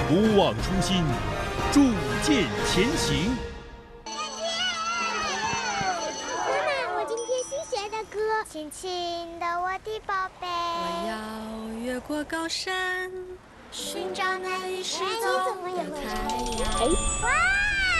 不忘初心，铸剑前行。 妈妈，我今天新学的歌，轻轻的我的宝贝。 我要越过高山，寻找那已失踪的太阳。 哇！